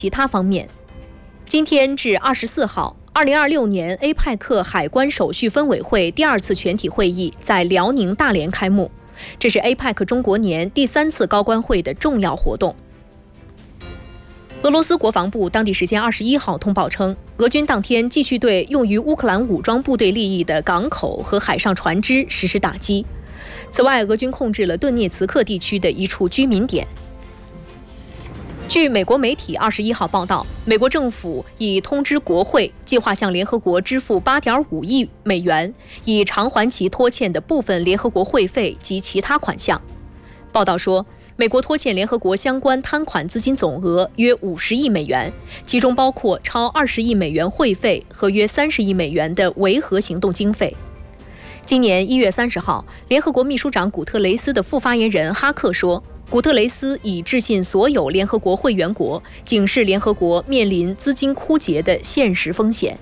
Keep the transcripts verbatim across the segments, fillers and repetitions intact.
其他方面，今天至二十四号，二零二六年 A P E C 海关手续分委会第二次全体会议在辽宁大连开幕，这是 A P E C 中国年第三次高官会的重要活动。俄罗斯国防部当地时间二十一号通报称，俄军当天继续对用于乌克兰武装部队利益的港口和海上船只实施打击。此外，俄军控制了顿涅茨克地区的一处居民点。据美国媒体二十一号报道，美国政府已通知国会，计划向联合国支付 八点五亿美元，以偿还其拖欠的部分联合国会费及其他款项。报道说，美国拖欠联合国相关摊款资金总额约五十亿美元，其中包括超二十亿美元会费和约三十亿美元的维和行动经费。今年一月三十号，联合国秘书长古特雷斯的副发言人哈克说，古特雷斯已致信所有联合国会员国，警示联合国面临资金枯竭的现实风险。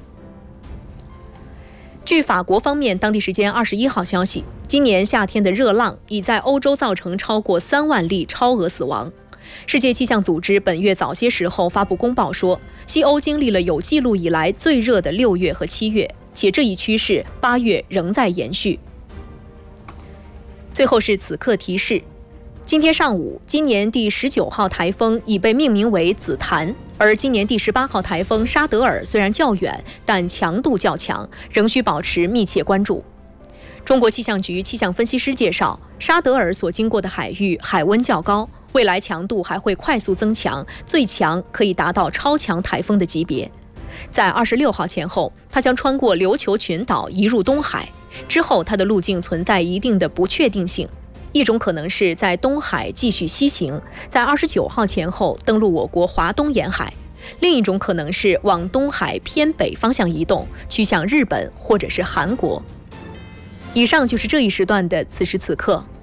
据法国方面当地时间二十一号消息，今年夏天的热浪已在欧洲造成超过三万例超额死亡。世界气象组织本月早些时候发布公报说，西欧经历了有记录以来最热的六月和七月，且这一趋势八月仍在延续。最后是此刻提示，今天上午，今年第十九号台风已被命名为紫檀，而今年第十八号台风沙德尔虽然较远，但强度较强，仍需保持密切关注。中国气象局气象分析师介绍，沙德尔所经过的海域海温较高，未来强度还会快速增强，最强可以达到超强台风的级别。在二十六号前后，它将穿过琉球群岛移入东海，之后它的路径存在一定的不确定性。一种可能是在东海继续西行，在二十九号前后登陆我国华东沿海；另一种可能是往东海偏北方向移动，趋向日本或者是韩国。以上就是这一时段的此时此刻。